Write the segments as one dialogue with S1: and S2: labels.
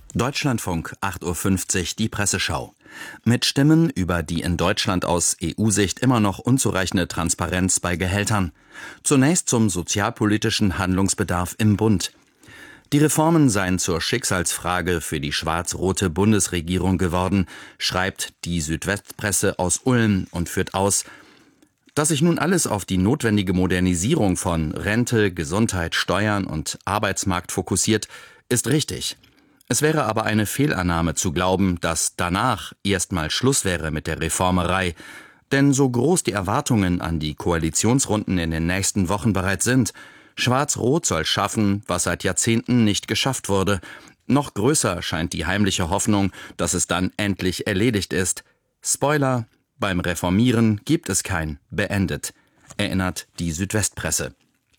S1: Deutschlandfunk, 8:50 Uhr, die Presseschau. Mit Stimmen über die in Deutschland aus EU-Sicht immer noch unzureichende Transparenz bei Gehältern. Zunächst zum sozialpolitischen Handlungsbedarf im Bund. Die Reformen seien zur Schicksalsfrage für die schwarz-rote Bundesregierung geworden, schreibt die Südwestpresse aus Ulm und führt aus: Dass sich nun alles auf die notwendige Modernisierung von Rente, Gesundheit, Steuern und Arbeitsmarkt fokussiert, ist richtig. Es wäre aber eine Fehlannahme zu glauben, dass danach erstmal Schluss wäre mit der Reformerei. Denn so groß die Erwartungen an die Koalitionsrunden in den nächsten Wochen bereits sind, Schwarz-Rot soll schaffen, was seit Jahrzehnten nicht geschafft wurde. Noch größer scheint die heimliche Hoffnung, dass es dann endlich erledigt ist. Spoiler: Beim Reformieren gibt es kein beendet, erinnert die Südwestpresse.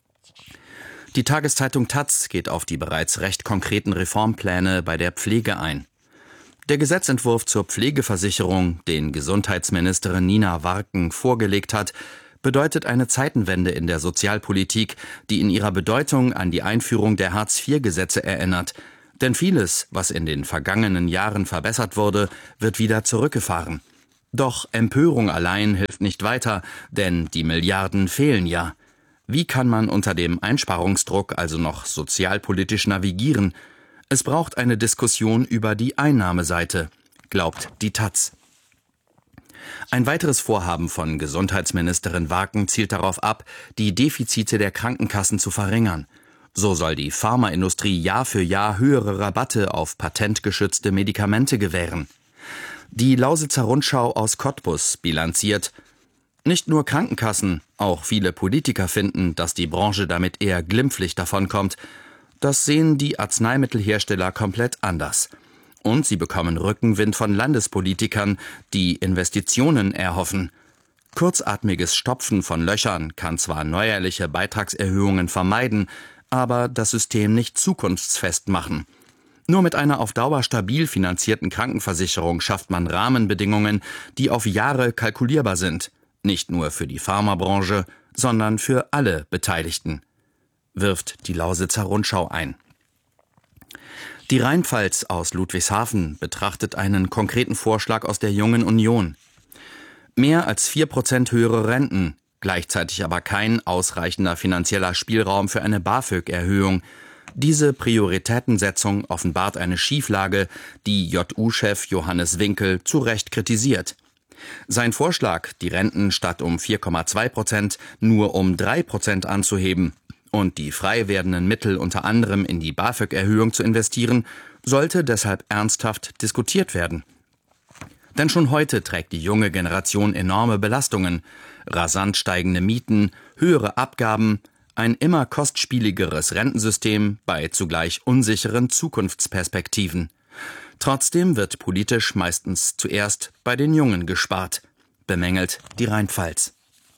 S1: Die Tageszeitung taz geht auf die bereits recht konkreten Reformpläne bei der Pflege ein. Der Gesetzentwurf zur Pflegeversicherung, den Gesundheitsministerin Nina Warken vorgelegt hat, bedeutet eine Zeitenwende in der Sozialpolitik, die in ihrer Bedeutung an die Einführung der Hartz-IV-Gesetze erinnert. Denn vieles, was in den vergangenen Jahren verbessert wurde, wird wieder zurückgefahren. Doch Empörung allein hilft nicht weiter, denn die Milliarden fehlen ja. Wie kann man unter dem Einsparungsdruck also noch sozialpolitisch navigieren? Es braucht eine Diskussion über die Einnahmeseite, glaubt die taz. Ein weiteres Vorhaben von Gesundheitsministerin Warken zielt darauf ab, die Defizite der Krankenkassen zu verringern. So soll die Pharmaindustrie Jahr für Jahr höhere Rabatte auf patentgeschützte Medikamente gewähren. Die Lausitzer Rundschau aus Cottbus bilanziert: Nicht nur Krankenkassen, auch viele Politiker finden, dass die Branche damit eher glimpflich davonkommt. Das sehen die Arzneimittelhersteller komplett anders. Und sie bekommen Rückenwind von Landespolitikern, die Investitionen erhoffen. Kurzatmiges Stopfen von Löchern kann zwar neuerliche Beitragserhöhungen vermeiden, aber das System nicht zukunftsfest machen. Nur mit einer auf Dauer stabil finanzierten Krankenversicherung schafft man Rahmenbedingungen, die auf Jahre kalkulierbar sind. Nicht nur für die Pharmabranche, sondern für alle Beteiligten, wirft die Lausitzer Rundschau ein. Die Rheinpfalz aus Ludwigshafen betrachtet einen konkreten Vorschlag aus der Jungen Union. Mehr als 4% höhere Renten, gleichzeitig aber kein ausreichender finanzieller Spielraum für eine BAföG-Erhöhung. Diese Prioritätensetzung offenbart eine Schieflage, die JU-Chef Johannes Winkel zu Recht kritisiert. Sein Vorschlag, die Renten statt um 4,2% nur um 3% anzuheben und die frei werdenden Mittel unter anderem in die BAföG-Erhöhung zu investieren, sollte deshalb ernsthaft diskutiert werden. Denn schon heute trägt die junge Generation enorme Belastungen: rasant steigende Mieten, höhere Abgaben, ein immer kostspieligeres Rentensystem bei zugleich unsicheren Zukunftsperspektiven. Trotzdem wird politisch meistens zuerst bei den Jungen gespart, bemängelt die Rheinpfalz.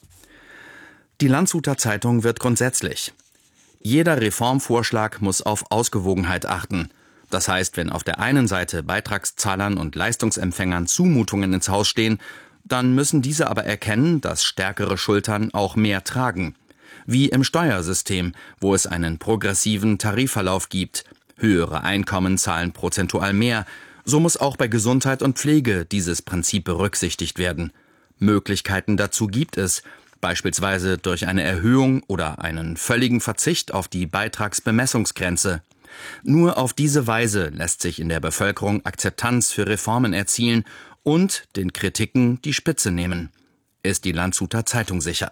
S1: Die Landshuter Zeitung wird grundsätzlich: Jeder Reformvorschlag muss auf Ausgewogenheit achten. Das heißt, wenn auf der einen Seite Beitragszahlern und Leistungsempfängern Zumutungen ins Haus stehen, dann müssen diese aber erkennen, dass stärkere Schultern auch mehr tragen. Wie im Steuersystem, wo es einen progressiven Tarifverlauf gibt. Höhere Einkommen zahlen prozentual mehr. So muss auch bei Gesundheit und Pflege dieses Prinzip berücksichtigt werden. Möglichkeiten dazu gibt es, beispielsweise durch eine Erhöhung oder einen völligen Verzicht auf die Beitragsbemessungsgrenze. Nur auf diese Weise lässt sich in der Bevölkerung Akzeptanz für Reformen erzielen und den Kritiken die Spitze nehmen, ist die Landshuter Zeitung sicher.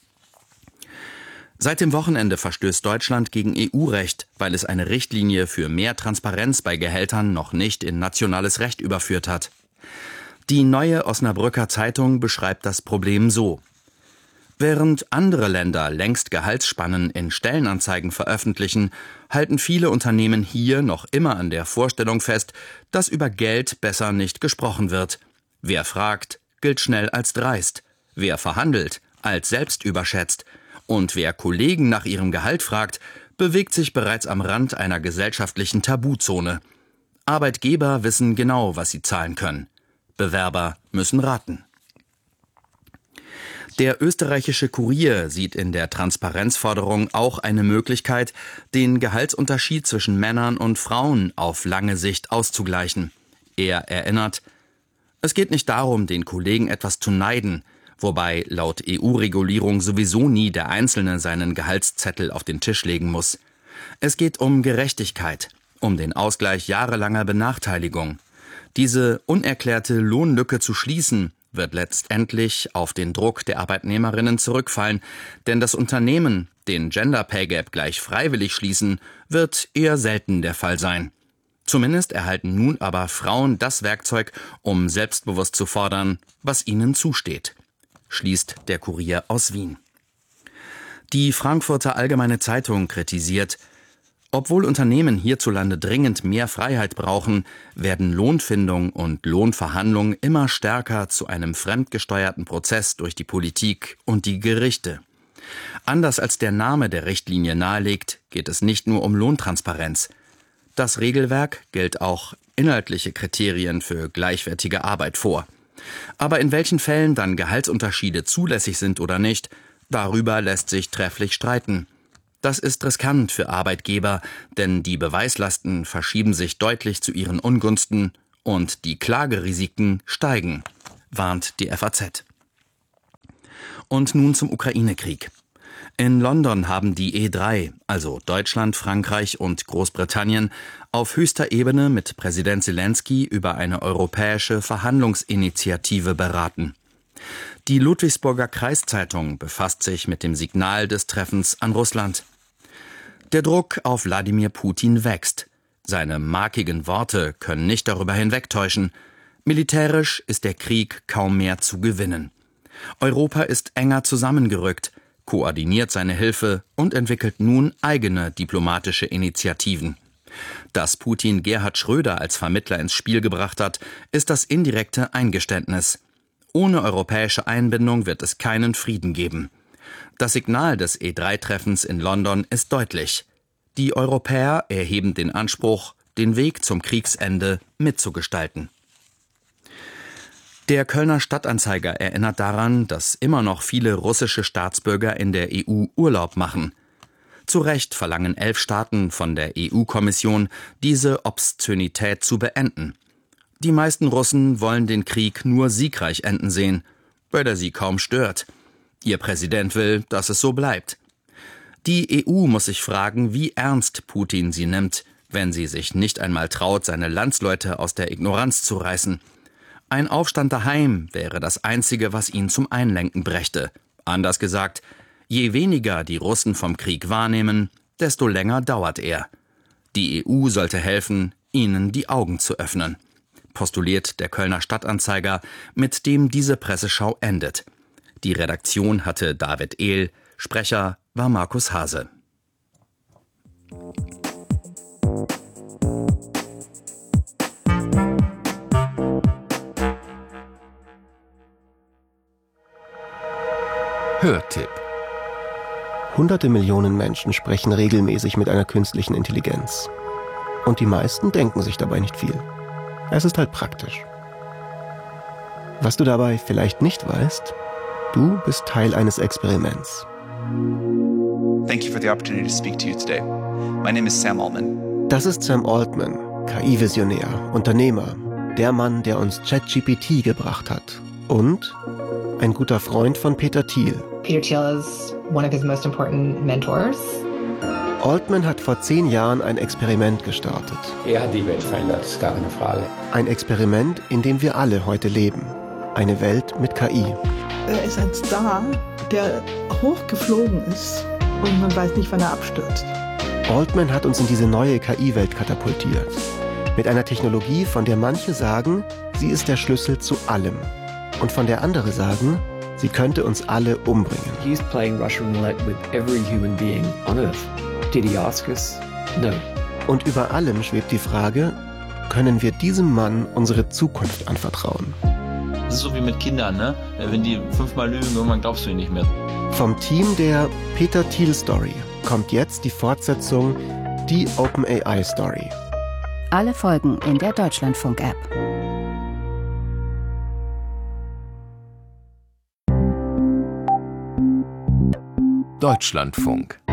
S1: Seit dem Wochenende verstößt Deutschland gegen EU-Recht, weil es eine Richtlinie für mehr Transparenz bei Gehältern noch nicht in nationales Recht überführt hat. Die Neue Osnabrücker Zeitung beschreibt das Problem so: Während andere Länder längst Gehaltsspannen in Stellenanzeigen veröffentlichen, halten viele Unternehmen hier noch immer an der Vorstellung fest, dass über Geld besser nicht gesprochen wird. Wer fragt, gilt schnell als dreist. Wer verhandelt, als selbstüberschätzt. Und wer Kollegen nach ihrem Gehalt fragt, bewegt sich bereits am Rand einer gesellschaftlichen Tabuzone. Arbeitgeber wissen genau, was sie zahlen können. Bewerber müssen raten. Der österreichische Kurier sieht in der Transparenzforderung auch eine Möglichkeit, den Gehaltsunterschied zwischen Männern und Frauen auf lange Sicht auszugleichen. Er erinnert: Es geht nicht darum, den Kollegen etwas zu neiden, wobei laut EU-Regulierung sowieso nie der Einzelne seinen Gehaltszettel auf den Tisch legen muss. Es geht um Gerechtigkeit, um den Ausgleich jahrelanger Benachteiligung. Diese unerklärte Lohnlücke zu schließen, wird letztendlich auf den Druck der Arbeitnehmerinnen zurückfallen, denn das Unternehmen den Gender Pay Gap gleich freiwillig schließen, wird eher selten der Fall sein. Zumindest erhalten nun aber Frauen das Werkzeug, um selbstbewusst zu fordern, was ihnen zusteht, schließt der Kurier aus Wien. Die Frankfurter Allgemeine Zeitung kritisiert: Obwohl Unternehmen hierzulande dringend mehr Freiheit brauchen, werden Lohnfindung und Lohnverhandlung immer stärker zu einem fremdgesteuerten Prozess durch die Politik und die Gerichte. Anders als der Name der Richtlinie nahelegt, geht es nicht nur um Lohntransparenz. Das Regelwerk gilt auch inhaltliche Kriterien für gleichwertige Arbeit vor. Aber in welchen Fällen dann Gehaltsunterschiede zulässig sind oder nicht, darüber lässt sich trefflich streiten. Das ist riskant für Arbeitgeber, denn die Beweislasten verschieben sich deutlich zu ihren Ungunsten und die Klagerisiken steigen, warnt die FAZ. Und nun zum Ukraine-Krieg. In London haben die E3, also Deutschland, Frankreich und Großbritannien, auf höchster Ebene mit Präsident Zelensky über eine europäische Verhandlungsinitiative beraten. Die Ludwigsburger Kreiszeitung befasst sich mit dem Signal des Treffens an Russland. Der Druck auf Wladimir Putin wächst. Seine markigen Worte können nicht darüber hinwegtäuschen. Militärisch ist der Krieg kaum mehr zu gewinnen. Europa ist enger zusammengerückt, koordiniert seine Hilfe und entwickelt nun eigene diplomatische Initiativen. Dass Putin Gerhard Schröder als Vermittler ins Spiel gebracht hat, ist das indirekte Eingeständnis. Ohne europäische Einbindung wird es keinen Frieden geben. Das Signal des E3-Treffens in London ist deutlich. Die Europäer erheben den Anspruch, den Weg zum Kriegsende mitzugestalten. Der Kölner Stadtanzeiger erinnert daran, dass immer noch viele russische Staatsbürger in der EU Urlaub machen. Zu Recht verlangen 11 Staaten von der EU-Kommission, diese Obszönität zu beenden. Die meisten Russen wollen den Krieg nur siegreich enden sehen, weil er sie kaum stört. Ihr Präsident will, dass es so bleibt. Die EU muss sich fragen, wie ernst Putin sie nimmt, wenn sie sich nicht einmal traut, seine Landsleute aus der Ignoranz zu reißen. Ein Aufstand daheim wäre das Einzige, was ihn zum Einlenken brächte. Anders gesagt, je weniger die Russen vom Krieg wahrnehmen, desto länger dauert er. Die EU sollte helfen, ihnen die Augen zu öffnen, postuliert der Kölner Stadtanzeiger, mit dem diese Presseschau endet. Die Redaktion hatte David Ehl, Sprecher war Markus Hase.
S2: Hörtipp. Hunderte Millionen Menschen sprechen regelmäßig mit einer künstlichen Intelligenz. Und die meisten denken sich dabei nicht viel. Es ist halt praktisch. Was du dabei vielleicht nicht weißt: Du bist Teil eines Experiments.
S3: Thank you for the opportunity to speak to you today. My name is Sam Altman.
S2: Das ist Sam Altman, KI-Visionär, Unternehmer, der Mann, der uns ChatGPT gebracht hat. Und ein guter Freund von Peter Thiel.
S4: Peter Thiel is one of his most important mentors.
S2: Altman hat vor 10 Jahren ein Experiment gestartet.
S5: Er hat die Welt verändert, ist gar keine Frage.
S2: Ein Experiment, in dem wir alle heute leben. Eine Welt mit KI.
S6: Er ist ein Star, der hochgeflogen ist und man weiß nicht, wann er abstürzt.
S2: Altman hat uns in diese neue KI-Welt katapultiert. Mit einer Technologie, von der manche sagen, sie ist der Schlüssel zu allem. Und von der andere sagen, sie könnte uns alle umbringen.
S5: He's playing Russian roulette with every human being on Earth. Did he ask us? No.
S2: Und über allem schwebt die Frage, können wir diesem Mann unsere Zukunft anvertrauen?
S7: Das ist so wie mit Kindern, ne? Wenn die 5-mal lügen, irgendwann glaubst du ihnen nicht mehr.
S2: Vom Team der Peter Thiel Story kommt jetzt die Fortsetzung, die OpenAI Story.
S8: Alle Folgen in der Deutschlandfunk-App.
S9: Deutschlandfunk.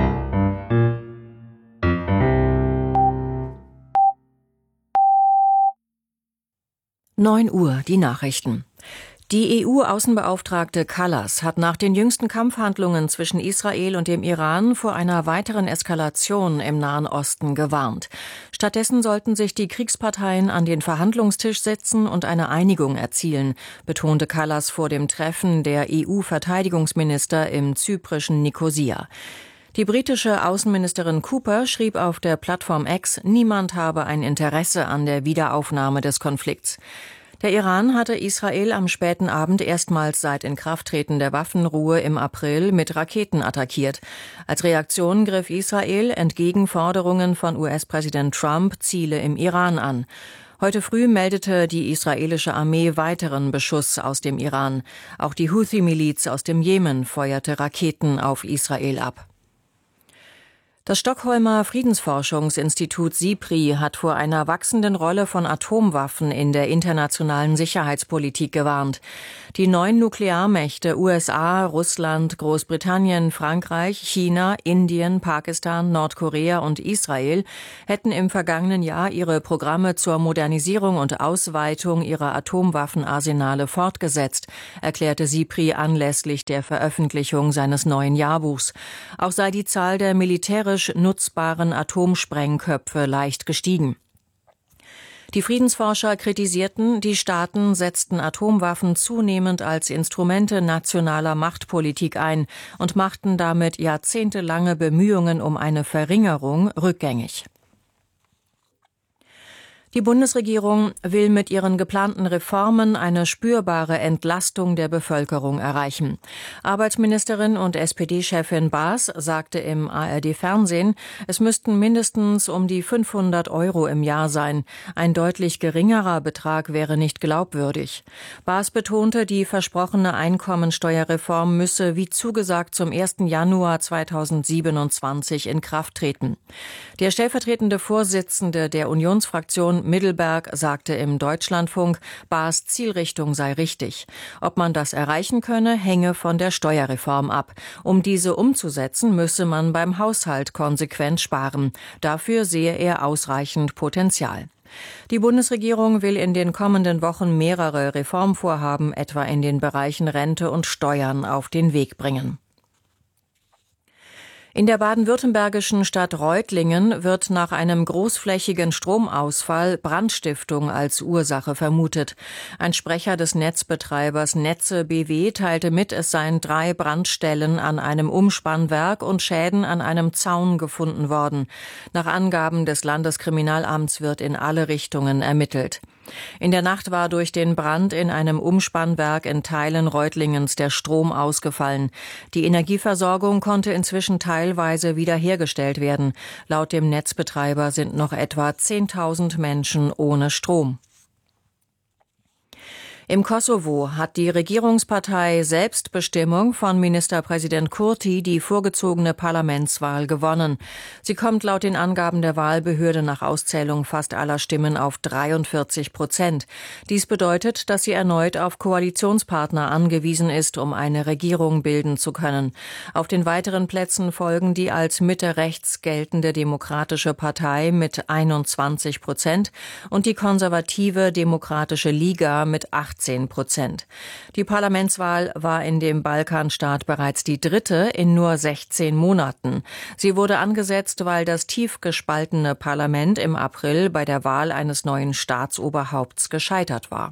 S10: Neun Uhr, die Nachrichten. Die EU-Außenbeauftragte Kallas hat nach den jüngsten Kampfhandlungen zwischen Israel und dem Iran vor einer weiteren Eskalation im Nahen Osten gewarnt. Stattdessen sollten sich die Kriegsparteien an den Verhandlungstisch setzen und eine Einigung erzielen, betonte Kallas vor dem Treffen der EU-Verteidigungsminister im zyprischen Nikosia. Die britische Außenministerin Cooper schrieb auf der Plattform X, niemand habe ein Interesse an der Wiederaufnahme des Konflikts. Der Iran hatte Israel am späten Abend erstmals seit Inkrafttreten der Waffenruhe im April mit Raketen attackiert. Als Reaktion griff Israel entgegen Forderungen von US-Präsident Trump Ziele im Iran an. Heute früh meldete die israelische Armee weiteren Beschuss aus dem Iran. Auch die Houthi-Miliz aus dem Jemen feuerte Raketen auf Israel ab. Das Stockholmer Friedensforschungsinstitut SIPRI hat vor einer wachsenden Rolle von Atomwaffen in der internationalen Sicherheitspolitik gewarnt. Die 9 Nuklearmächte USA, Russland, Großbritannien, Frankreich, China, Indien, Pakistan, Nordkorea und Israel hätten im vergangenen Jahr ihre Programme zur Modernisierung und Ausweitung ihrer Atomwaffenarsenale fortgesetzt, erklärte SIPRI anlässlich der Veröffentlichung seines neuen Jahrbuchs. Auch sei die Zahl der militärisch nutzbaren Atomsprengköpfe leicht gestiegen. Die Friedensforscher kritisierten, die Staaten setzten Atomwaffen zunehmend als Instrumente nationaler Machtpolitik ein und machten damit jahrzehntelange Bemühungen um eine Verringerung rückgängig. Die Bundesregierung will mit ihren geplanten Reformen eine spürbare Entlastung der Bevölkerung erreichen. Arbeitsministerin und SPD-Chefin Baas sagte im ARD-Fernsehen, es müssten mindestens um die 500 € im Jahr sein. Ein deutlich geringerer Betrag wäre nicht glaubwürdig. Baas betonte, die versprochene Einkommensteuerreform müsse wie zugesagt zum 1. Januar 2027 in Kraft treten. Der stellvertretende Vorsitzende der Unionsfraktion Middelberg sagte im Deutschlandfunk, Baas Zielrichtung sei richtig. Ob man das erreichen könne, hänge von der Steuerreform ab. Um diese umzusetzen, müsse man beim Haushalt konsequent sparen. Dafür sehe er ausreichend Potenzial. Die Bundesregierung will in den kommenden Wochen mehrere Reformvorhaben, etwa in den Bereichen Rente und Steuern, auf den Weg bringen. In der baden-württembergischen Stadt Reutlingen wird nach einem großflächigen Stromausfall Brandstiftung als Ursache vermutet. Ein Sprecher des Netzbetreibers Netze BW teilte mit, es seien 3 Brandstellen an einem Umspannwerk und Schäden an einem Zaun gefunden worden. Nach Angaben des Landeskriminalamts wird in alle Richtungen ermittelt. In der Nacht war durch den Brand in einem Umspannwerk in Teilen Reutlingens der Strom ausgefallen. Die Energieversorgung konnte inzwischen teilweise wiederhergestellt werden. Laut dem Netzbetreiber sind noch etwa 10.000 Menschen ohne Strom. Im Kosovo hat die Regierungspartei Selbstbestimmung von Ministerpräsident Kurti die vorgezogene Parlamentswahl gewonnen. Sie kommt laut den Angaben der Wahlbehörde nach Auszählung fast aller Stimmen auf 43%. Dies bedeutet, dass sie erneut auf Koalitionspartner angewiesen ist, um eine Regierung bilden zu können. Auf den weiteren Plätzen folgen die als Mitte-rechts geltende Demokratische Partei mit 21% und die konservative Demokratische Liga mit 18%. Die Parlamentswahl war in dem Balkanstaat bereits die 3. in nur 16 Monaten. Sie wurde angesetzt, weil das tief gespaltene Parlament im April bei der Wahl eines neuen Staatsoberhaupts gescheitert war.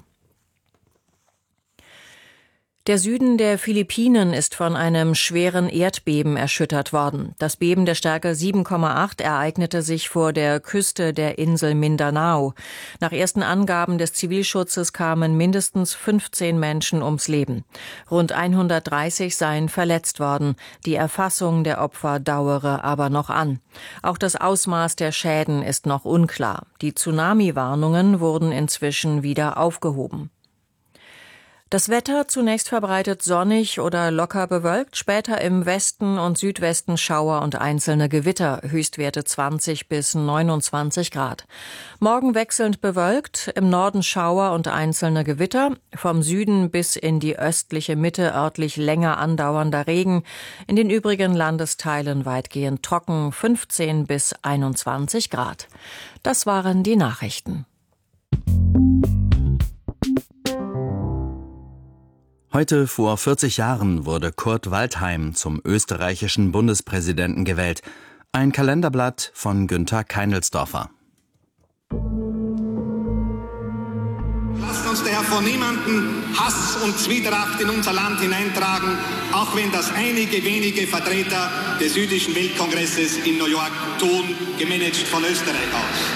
S10: Der Süden der Philippinen ist von einem schweren Erdbeben erschüttert worden. Das Beben der Stärke 7,8 ereignete sich vor der Küste der Insel Mindanao. Nach ersten Angaben des Zivilschutzes kamen mindestens 15 Menschen ums Leben. Rund 130 seien verletzt worden. Die Erfassung der Opfer dauere aber noch an. Auch das Ausmaß der Schäden ist noch unklar. Die Tsunami-Warnungen wurden inzwischen wieder aufgehoben. Das Wetter zunächst verbreitet sonnig oder locker bewölkt, später im Westen und Südwesten Schauer und einzelne Gewitter, Höchstwerte 20 bis 29 Grad. Morgen wechselnd bewölkt, im Norden Schauer und einzelne Gewitter, vom Süden bis in die östliche Mitte örtlich länger andauernder Regen, in den übrigen Landesteilen weitgehend trocken, 15 bis 21 Grad. Das waren die Nachrichten.
S1: Heute vor 40 Jahren wurde Kurt Waldheim zum österreichischen Bundespräsidenten gewählt. Ein Kalenderblatt von Günther Keinelsdorfer.
S9: Lasst uns daher vor niemanden Hass und Zwietracht in unser Land hineintragen, auch wenn das einige wenige Vertreter des Jüdischen Weltkongresses in New York tun, gemanagt von Österreich aus.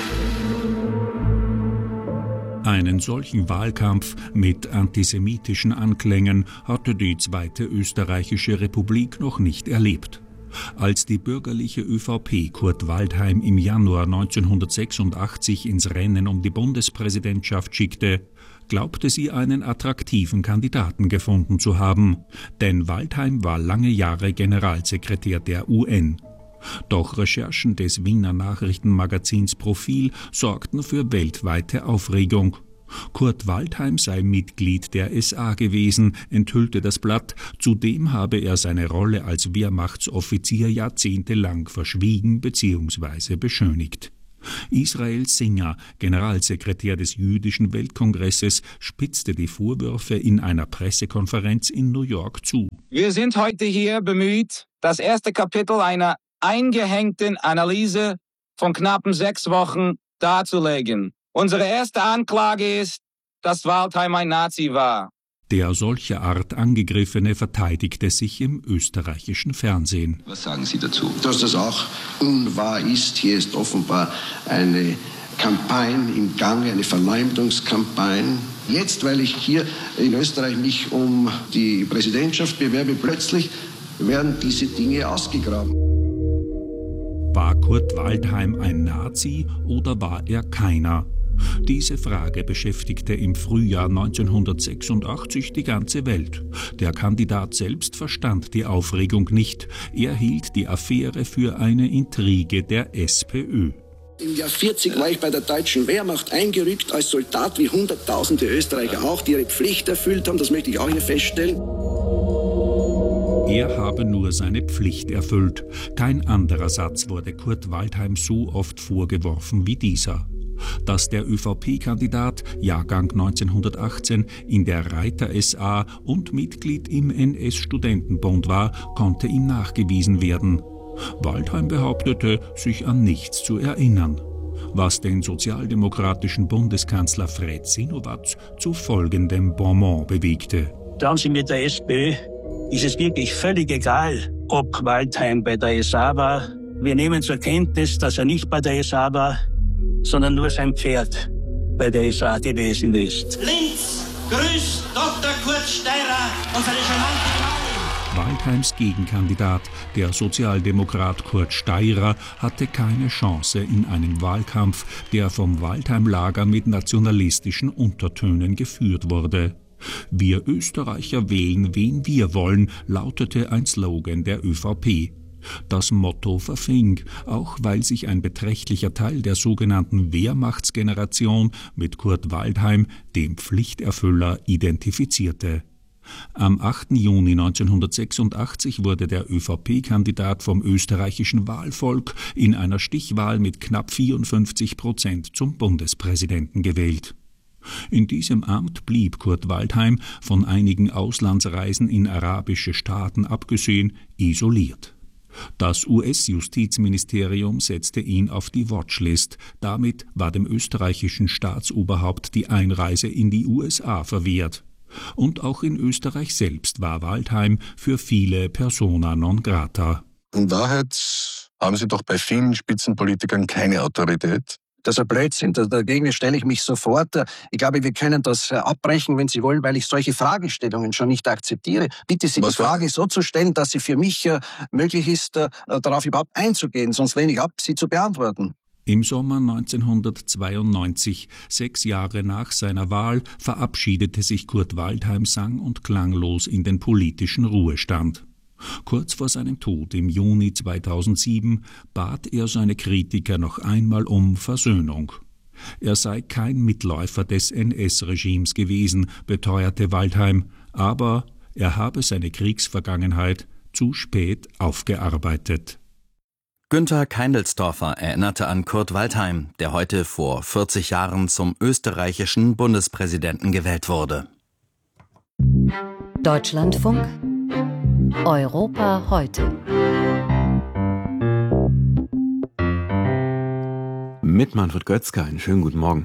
S11: Einen solchen Wahlkampf mit antisemitischen Anklängen hatte die Zweite Österreichische Republik noch nicht erlebt. Als die bürgerliche ÖVP Kurt Waldheim im Januar 1986 ins Rennen um die Bundespräsidentschaft schickte, glaubte sie einen attraktiven Kandidaten gefunden zu haben, denn Waldheim war lange Jahre Generalsekretär der UN. Doch Recherchen des Wiener Nachrichtenmagazins Profil sorgten für weltweite Aufregung. Kurt Waldheim sei Mitglied der SA gewesen, enthüllte das Blatt. Zudem habe er seine Rolle als Wehrmachtsoffizier jahrzehntelang verschwiegen bzw. beschönigt. Israel Singer, Generalsekretär des Jüdischen Weltkongresses, spitzte die Vorwürfe in einer Pressekonferenz in New York zu.
S12: Wir sind heute hier bemüht, das erste Kapitel einer eingehängten Analyse von knappen 6 Wochen darzulegen. Unsere erste Anklage ist, dass Waldheim ein Nazi war.
S11: Der solcher Art Angegriffene verteidigte sich im österreichischen Fernsehen.
S13: Was sagen Sie dazu?
S14: Dass das auch unwahr ist. Hier ist offenbar eine Kampagne im Gange, eine Verleumdungskampagne. Jetzt, weil ich hier in Österreich mich um die Präsidentschaft bewerbe, plötzlich werden diese Dinge ausgegraben.
S11: War Kurt Waldheim ein Nazi oder war er keiner? Diese Frage beschäftigte im Frühjahr 1986 die ganze Welt. Der Kandidat selbst verstand die Aufregung nicht. Er hielt die Affäre für eine Intrige der SPÖ.
S14: Im Jahr 40 war ich bei der deutschen Wehrmacht eingerückt als Soldat, wie Hunderttausende Österreicher auch, die ihre Pflicht erfüllt haben. Das möchte ich auch hier feststellen.
S11: Er habe nur seine Pflicht erfüllt. Kein anderer Satz wurde Kurt Waldheim so oft vorgeworfen wie dieser. Dass der ÖVP-Kandidat, Jahrgang 1918, in der Reiter-SA und Mitglied im NS-Studentenbund war, konnte ihm nachgewiesen werden. Waldheim behauptete, sich an nichts zu erinnern. Was den sozialdemokratischen Bundeskanzler Fred Sinowatz zu folgendem Bonmot bewegte.
S15: Glauben Sie, mit der SPÖ ist es wirklich völlig egal, ob Waldheim bei der SA war. Wir nehmen zur Kenntnis, dass er nicht bei der SA war, sondern nur sein Pferd bei der SA gewesen ist.
S9: Linz grüßt Dr. Kurt Steirer und seine charmante Frau.
S11: Waldheims Gegenkandidat, der Sozialdemokrat Kurt Steirer, hatte keine Chance in einem Wahlkampf, der vom Waldheim-Lager mit nationalistischen Untertönen geführt wurde. Wir Österreicher wählen, wen wir wollen, lautete ein Slogan der ÖVP. Das Motto verfing, auch weil sich ein beträchtlicher Teil der sogenannten Wehrmachtsgeneration mit Kurt Waldheim, dem Pflichterfüller, identifizierte. Am 8. Juni 1986 wurde der ÖVP-Kandidat vom österreichischen Wahlvolk in einer Stichwahl mit knapp 54% zum Bundespräsidenten gewählt. In diesem Amt blieb Kurt Waldheim, von einigen Auslandsreisen in arabische Staaten abgesehen, isoliert. Das US-Justizministerium setzte ihn auf die Watchlist. Damit war dem österreichischen Staatsoberhaupt die Einreise in die USA verwehrt. Und auch in Österreich selbst war Waldheim für viele persona non grata.
S16: In Wahrheit haben Sie doch bei vielen Spitzenpolitikern keine Autorität.
S17: Das ist ein Blödsinn. Dagegen stelle ich mich sofort. Ich glaube, wir können das abbrechen, wenn Sie wollen, weil ich solche Fragestellungen schon nicht akzeptiere. Bitte Sie, die Frage so zu stellen, dass sie für mich möglich ist, darauf überhaupt einzugehen. Sonst lehne ich ab, sie zu beantworten.
S11: Im Sommer 1992, 6 Jahre nach seiner Wahl, verabschiedete sich Kurt Waldheim sang- und klanglos in den politischen Ruhestand. Kurz vor seinem Tod im Juni 2007 bat er seine Kritiker noch einmal um Versöhnung. Er sei kein Mitläufer des NS-Regimes gewesen, beteuerte Waldheim, aber er habe seine Kriegsvergangenheit zu spät aufgearbeitet.
S1: Günther Keindelsdorfer erinnerte an Kurt Waldheim, der heute vor 40 Jahren zum österreichischen Bundespräsidenten gewählt wurde.
S8: Deutschlandfunk Europa heute.
S13: Mit Manfred Götzke, einen schönen guten Morgen.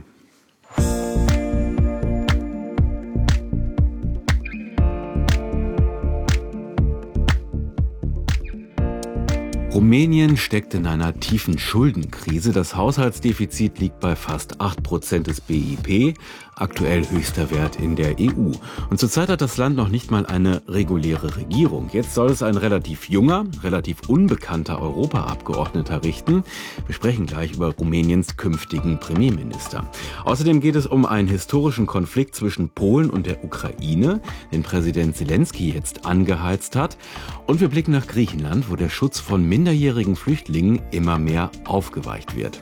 S13: Rumänien steckt in einer tiefen Schuldenkrise. Das Haushaltsdefizit liegt bei fast 8% des BIP, aktuell höchster Wert in der EU. Und zurzeit hat das Land noch nicht mal eine reguläre Regierung. Jetzt soll es ein relativ junger, relativ unbekannter Europaabgeordneter richten. Wir sprechen gleich über Rumäniens künftigen Premierminister. Außerdem geht es um einen historischen Konflikt zwischen Polen und der Ukraine, den Präsident Zelensky jetzt angeheizt hat. Und wir blicken nach Griechenland, wo der Schutz von minderjährigen Flüchtlingen immer mehr aufgeweicht wird.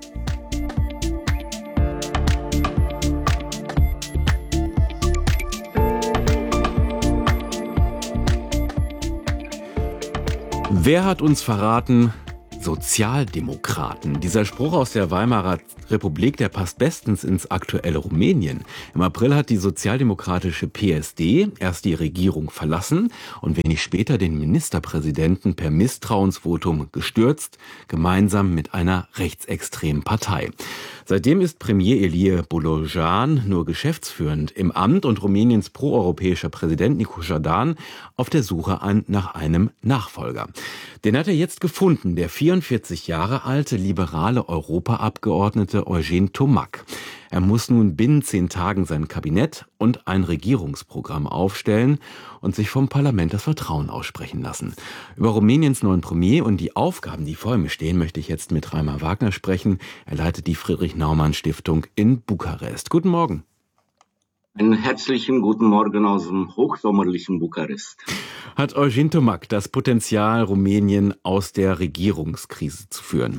S13: Wer hat uns verraten? Sozialdemokraten. Dieser Spruch aus der Weimarer Republik, der passt bestens ins aktuelle Rumänien. Im April hat die sozialdemokratische PSD erst die Regierung verlassen und wenig später den Ministerpräsidenten per Misstrauensvotum gestürzt, gemeinsam mit einer rechtsextremen Partei. Seitdem ist Premier Ilie Bolojan nur geschäftsführend im Amt und Rumäniens proeuropäischer Präsident Nicu Șadan auf der Suche nach einem Nachfolger. Den hat er jetzt gefunden, der 44 Jahre alte liberale Europaabgeordnete Eugen Tomac. Er muss nun binnen 10 Tagen sein Kabinett und ein Regierungsprogramm aufstellen und sich vom Parlament das Vertrauen aussprechen lassen. Über Rumäniens neuen Premier und die Aufgaben, die vor ihm stehen, möchte ich jetzt mit Reimar Wagner sprechen. Er leitet die Friedrich-Naumann-Stiftung in Bukarest. Guten Morgen.
S18: Einen herzlichen guten Morgen aus dem hochsommerlichen Bukarest.
S13: Hat Eugen Tomac das Potenzial, Rumänien aus der Regierungskrise zu führen?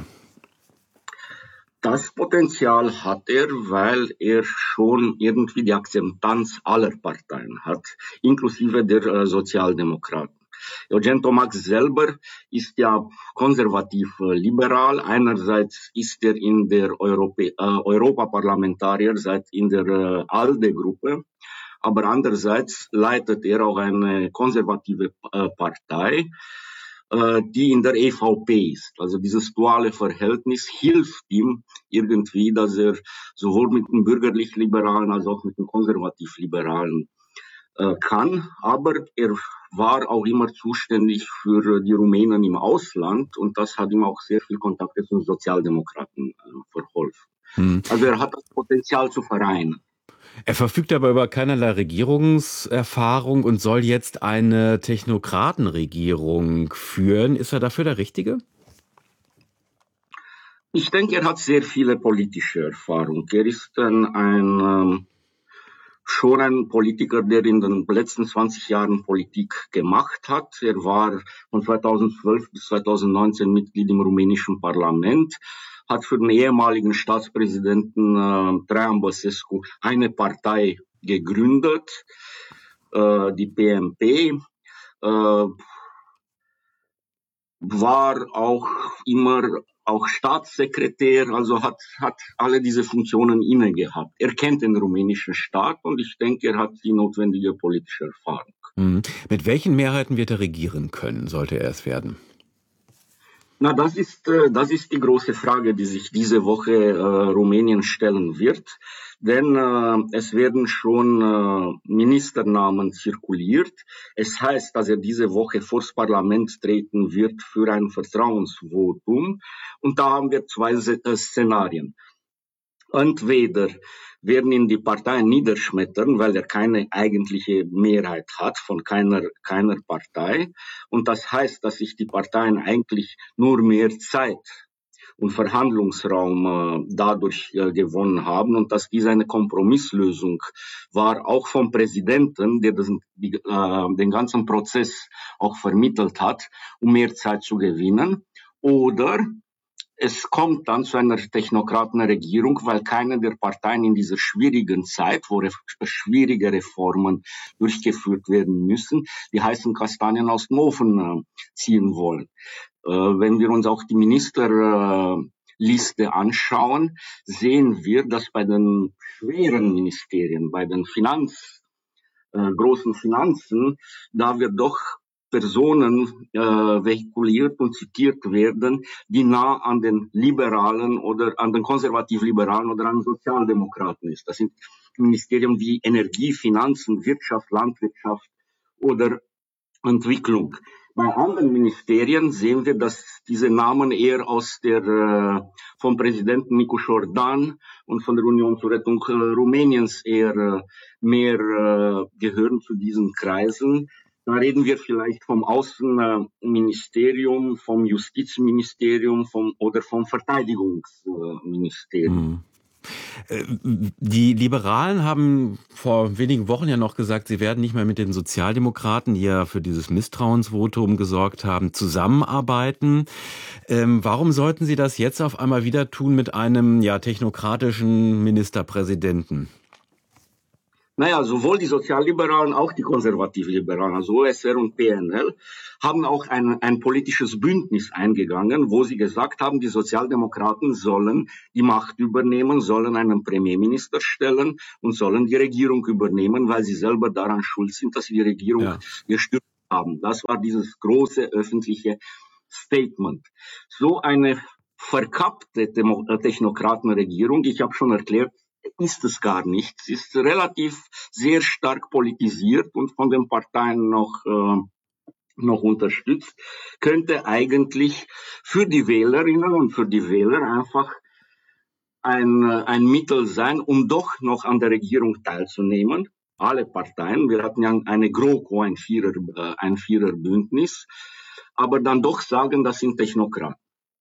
S18: Das Potenzial hat er, weil er schon irgendwie die Akzeptanz aller Parteien hat, inklusive der Sozialdemokraten. Eugen Tomac selber ist ja konservativ-liberal. Einerseits ist er in der Europaparlamentarier, in der ALDE-Gruppe, aber andererseits leitet er auch eine konservative Partei, die in der EVP ist. Also dieses duale Verhältnis hilft ihm irgendwie, dass er sowohl mit den bürgerlich-liberalen als auch mit den konservativ-liberalen kann, aber er war auch immer zuständig für die Rumänen im Ausland und das hat ihm auch sehr viel Kontakte zu den Sozialdemokraten verholfen. Also er hat das Potenzial zu vereinen.
S13: Er verfügt aber über keinerlei Regierungserfahrung und soll jetzt eine Technokratenregierung führen. Ist er dafür der Richtige?
S18: Ich denke, er hat sehr viele politische Erfahrung. Er ist schon ein Politiker, der in den letzten 20 Jahren Politik gemacht hat. Er war von 2012 bis 2019 Mitglied im rumänischen Parlament, hat für den ehemaligen Staatspräsidenten Traian Băsescu eine Partei gegründet, die PMP, war auch immer Staatssekretär, also hat alle diese Funktionen inne gehabt. Er kennt den rumänischen Staat und ich denke, er hat die notwendige politische Erfahrung.
S13: Mit welchen Mehrheiten wird er regieren können, sollte er es werden?
S18: Na, das ist die große Frage, die sich diese Woche Rumänien stellen wird. Denn es werden schon Ministernamen zirkuliert. Es heißt, dass er diese Woche vors Parlament treten wird für ein Vertrauensvotum. Und da haben wir 2 Szenarien. Entweder werden ihn die Parteien niederschmettern, weil er keine eigentliche Mehrheit hat von keiner Partei. Und das heißt, dass sich die Parteien eigentlich nur mehr Zeit und Verhandlungsraum dadurch gewonnen haben und dass dies eine Kompromisslösung war, auch vom Präsidenten, der den ganzen Prozess auch vermittelt hat, um mehr Zeit zu gewinnen. Oder es kommt dann zu einer Technokratenregierung, weil keine der Parteien in dieser schwierigen Zeit, wo schwierige Reformen durchgeführt werden müssen, die heißen Kastanien aus dem Ofen ziehen wollen. Wenn wir uns auch die Ministerliste anschauen, sehen wir, dass bei den schweren Ministerien, bei den großen Finanzen, da wir doch Personen vehikuliert und zitiert werden, die nah an den Liberalen oder an den Konservativ-Liberalen oder an den Sozialdemokraten ist. Das sind Ministerien wie Energie, Finanzen, Wirtschaft, Landwirtschaft oder Entwicklung. Bei anderen Ministerien sehen wir, dass diese Namen eher vom Präsidenten Nicu Jordan und von der Union zur Rettung Rumäniens eher mehr gehören zu diesen Kreisen. Da reden wir vielleicht vom Außenministerium, vom Justizministerium oder vom Verteidigungsministerium.
S13: Die Liberalen haben vor wenigen Wochen ja noch gesagt, sie werden nicht mehr mit den Sozialdemokraten, die ja für dieses Misstrauensvotum gesorgt haben, zusammenarbeiten. Warum sollten sie das jetzt auf einmal wieder tun mit einem technokratischen Ministerpräsidenten?
S18: Naja, sowohl die Sozialliberalen, auch die Konservativliberalen, also OSR und PNL, haben auch ein politisches Bündnis eingegangen, wo sie gesagt haben, die Sozialdemokraten sollen die Macht übernehmen, sollen einen Premierminister stellen und sollen die Regierung übernehmen, weil sie selber daran schuld sind, dass sie die Regierung gestürzt haben. Das war dieses große öffentliche Statement. So eine verkappte Technokratenregierung, ich habe schon erklärt, ist es gar nicht. Es ist relativ sehr stark politisiert und von den Parteien noch unterstützt, könnte eigentlich für die Wählerinnen und für die Wähler einfach ein Mittel sein, um doch noch an der Regierung teilzunehmen. Alle Parteien, wir hatten ja eine GroKo, ein Viererbündnis, aber dann doch sagen, das sind Technokraten.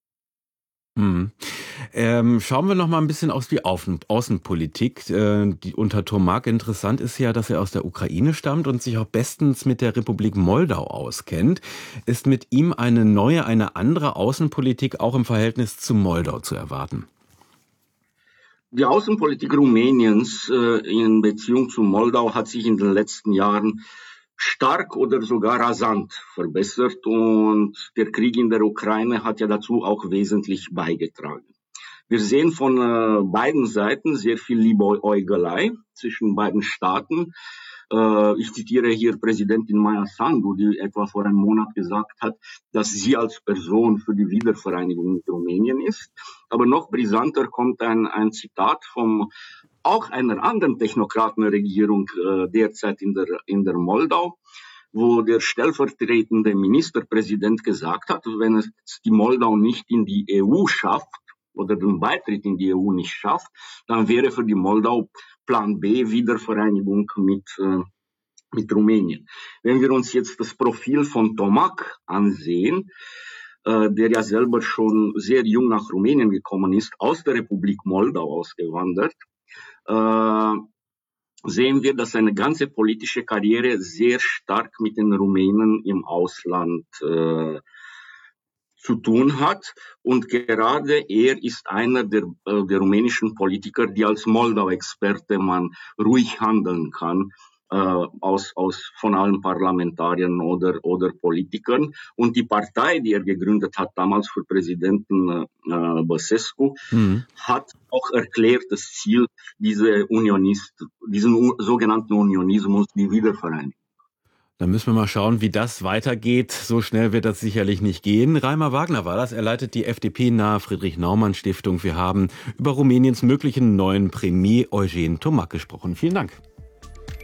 S13: Schauen wir noch mal ein bisschen auf die Außenpolitik. Die unter Tomak interessant ist ja, dass er aus der Ukraine stammt und sich auch bestens mit der Republik Moldau auskennt. Ist mit ihm eine andere Außenpolitik auch im Verhältnis zu Moldau zu erwarten?
S18: Die Außenpolitik Rumäniens in Beziehung zu Moldau hat sich in den letzten Jahren stark oder sogar rasant verbessert und der Krieg in der Ukraine hat ja dazu auch wesentlich beigetragen. Wir sehen von beiden Seiten sehr viel Liebäugelei zwischen beiden Staaten. Ich zitiere hier Präsidentin Maia Sandu, die etwa vor einem Monat gesagt hat, dass sie als Person für die Wiedervereinigung mit Rumänien ist. Aber noch brisanter kommt ein Zitat vom auch einer anderen Technokratenregierung derzeit in der Moldau, wo der stellvertretende Ministerpräsident gesagt hat, wenn es die Moldau nicht in die EU schafft oder den Beitritt in die EU nicht schafft, dann wäre für die Moldau Plan B Wiedervereinigung mit Rumänien. Wenn wir uns jetzt das Profil von Tomak ansehen, der ja selber schon sehr jung nach Rumänien gekommen ist, aus der Republik Moldau ausgewandert, sehen wir, dass seine ganze politische Karriere sehr stark mit den Rumänen im Ausland zu tun hat. Und gerade er ist einer der rumänischen Politiker, die als Moldau-Experte man ruhig handeln kann, von allen Parlamentariern oder Politikern. Und die Partei, die er gegründet hat, damals für Präsidenten Băsescu, hat auch erklärt das Ziel, diesen sogenannten Unionismus, die Wiedervereinigung.
S13: Dann müssen wir mal schauen, wie das weitergeht. So schnell wird das sicherlich nicht gehen. Reimer Wagner war das. Er leitet die FDP-nahe Friedrich-Naumann-Stiftung. Wir haben über Rumäniens möglichen neuen Premier Eugen Tomak gesprochen. Vielen Dank.